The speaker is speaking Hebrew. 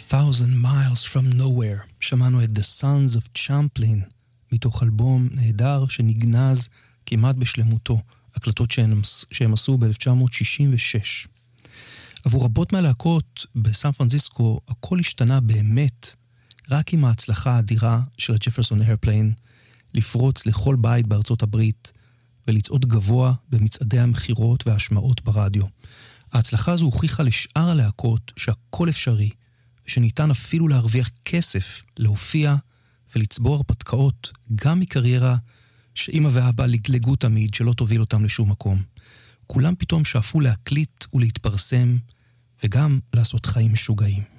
1,000 Miles from Nowhere. שמענו את The Sons of Champlain, מתוך אלבום נהדר שנגנז כמעט בשלמותו, הקלטות שהם עשו ב-1966. עבור רבות מהלהקות בסן פרנסיסקו, הכל השתנה באמת, רק עם ההצלחה האדירה של הג'פרסון איירפליין, לפרוץ לכל בית בארצות הברית, ולצעוד גבוה במצעדי המחירות וההשמעות ברדיו. ההצלחה הזו הוכיחה לשאר הלהקות שהכל אפשרי, ושניתן אפילו להרוויח כסף, להופיע ולצבור הרפתקאות, גם מקריירה שאמא ואבא לגלגו תמיד שלא תוביל אותם לשום מקום. כולם פתאום שאפו להקליט ולהתפרסם, וגם לעשות חיים משוגעים.